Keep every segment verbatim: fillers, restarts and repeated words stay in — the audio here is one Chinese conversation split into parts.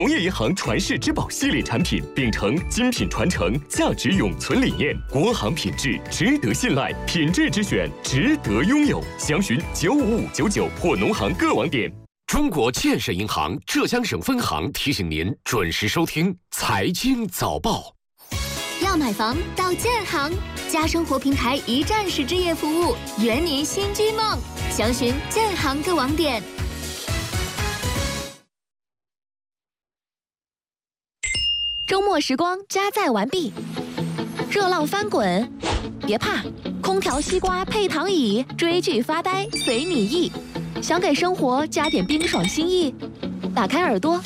农业银行传世之宝系列产品，秉承精品传承、价值永存理念，国行品质，值得信赖，品质之选，值得拥有。详询九五五九九或农行各网点。 中国建设银行浙江省分行提醒您准时收听财经早报。 要买房到建行，家生活平台一站式置业服务，圆您新居梦。详询建行各网点。 周末时光加载完毕，热浪翻滚，别怕，空调、西瓜配躺椅，追剧发呆随你意。想给生活加点冰爽心意，打开耳朵，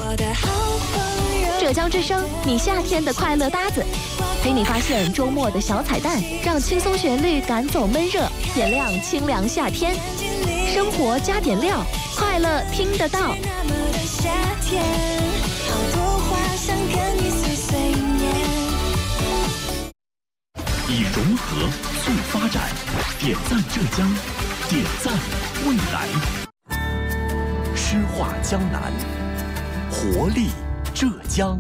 浙江之声，你夏天的快乐搭子，陪你发现周末的小彩蛋，让轻松旋律赶走闷热，点亮清凉夏天。生活加点料，快乐听得到。 以融合促发展，点赞浙江，点赞未来。诗画江南，活力浙江。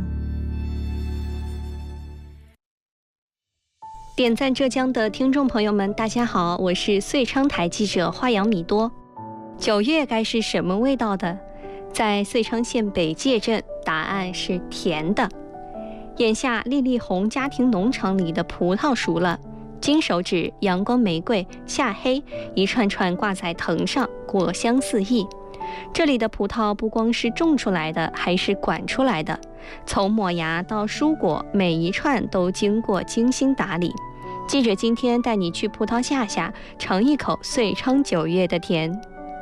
点赞浙江的听众朋友们，大家好，我是遂昌台记者花阳米多。九月该是什么味道的？在遂昌县北界镇，答案是甜的。眼下丽丽红家庭农场里的葡萄熟了，金手指、阳光玫瑰、夏黑一串串挂在藤上，果香四溢。这里的葡萄不光是种出来的，还是管出来的，从抹芽到蔬果，每一串都经过精心打理。记者今天带你去葡萄架下尝一口遂昌九月的甜。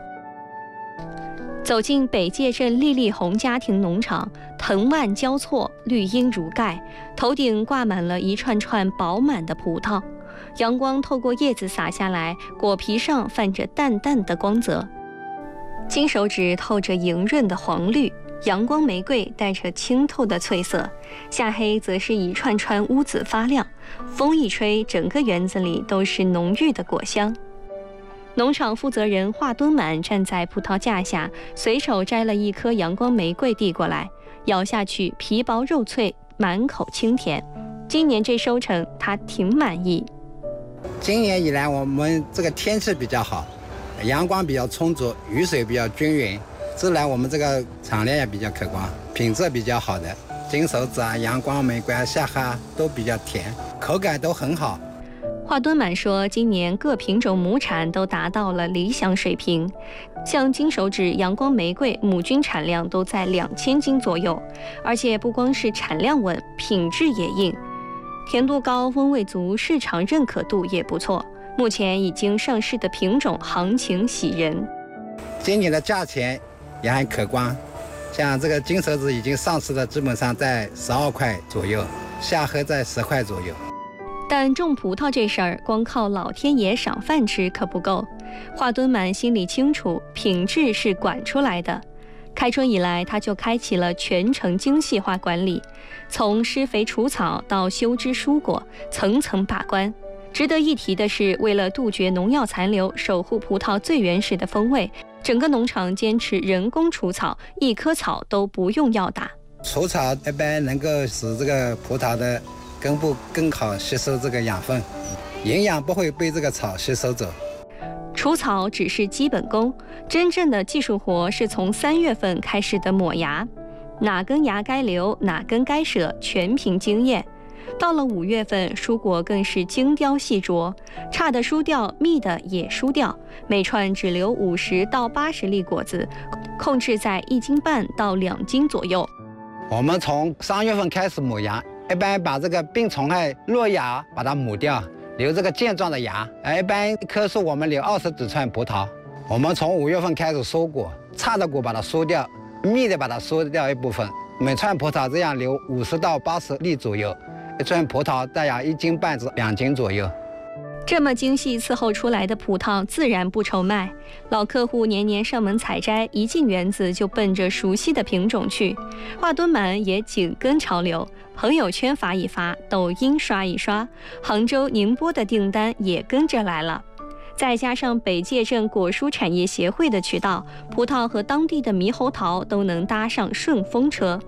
走进北界镇丽丽红家庭农场，藤蔓交错，绿荫如盖，头顶挂满了一串串饱满的葡萄，阳光透过叶子洒下来，果皮上泛着淡淡的光泽。金手指透着莹润的黄绿，阳光玫瑰带着清透的翠色，夏黑则是一串串乌紫发亮，风一吹，整个园子里都是浓郁的果香。农场负责人华敦满站在葡萄架下，随手摘了一颗阳光玫瑰递过来，咬下去皮薄肉脆，满口清甜。今年这收成他挺满意。 今年以来我们这个天气比较好，阳光比较充足，雨水比较均匀，自然我们这个产量也比较可观，品质比较好的金手指啊、阳光玫瑰啊、夏黑啊都比较甜，口感都很好。 华敦满说，今年各品种亩产都达到了理想水平，像金手指、阳光玫瑰亩均产量都在两千斤左右，而且不光是产量稳，品质也硬，甜度高，风味足，市场认可度也不错。目前已经上市的品种行情喜人， 今年的价钱也很可观，像这个金手指已经上市的基本上在十二块左右，夏黑在十块左右。 但种葡萄这事儿，光靠老天爷赏饭吃可不够。华敦满心里清楚，品质是管出来的。开春以来，他就开启了全程精细化管理，从施肥除草到修枝蔬果，层层把关。值得一提的是，为了杜绝农药残留，守护葡萄最原始的风味，整个农场坚持人工除草，一棵草都不用药打。 除草一般能够使这个葡萄的根部更好吸收这个养分，营养不会被这个草吸收走。 除草只是基本功，真正的技术活是从三月份开始的抹芽，哪根芽该留，哪根该舍，全凭经验。到了五月份，蔬果更是精雕细琢，差的疏掉，密的也疏掉，每串只留五十到八十粒果子，控制在一斤半到两斤左右。 我们从三月份开始抹芽，一般把这个病虫害落芽把它抹掉，留这个健壮的芽。一般一棵树我们留二十几串葡萄。我们从五月份开始收果，差的果把它收掉，密的把它收掉一部分，每串葡萄这样留五十到八十粒左右，一串葡萄大约一斤半至两斤左右。 这么精细伺候出来的葡萄自然不愁卖，老客户年年上门采摘，一进园子就奔着熟悉的品种去。华敦满也紧跟潮流，朋友圈发一发，抖音刷一刷，杭州、宁波的订单也跟着来了。再加上北界镇果蔬产业协会的渠道，葡萄和当地的猕猴桃都能搭上顺风车。